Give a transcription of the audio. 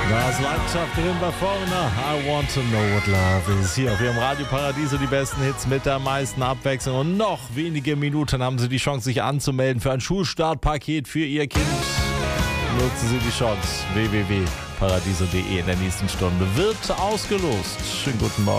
Das Leidenschaft drin bei vorne. I want to know what love is. Hier auf Ihrem Radio Paradiso die besten Hits mit der meisten Abwechslung. Und noch wenige Minuten haben Sie die Chance, sich anzumelden für ein Schulstartpaket für Ihr Kind. Nutzen Sie die Chance. www.paradiso.de in der nächsten Stunde wird ausgelost. Schönen guten Morgen.